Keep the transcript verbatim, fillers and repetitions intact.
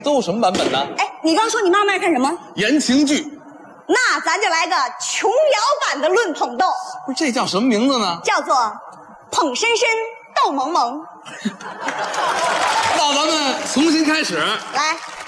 都有什么版本呢？ 哎，你刚说你妈妈爱看什么？ 言情剧。 那咱就来个琼瑶版的论捧逗。 不是，这叫什么名字呢？ 叫做捧深深逗萌萌。 那咱们重新开始。 来。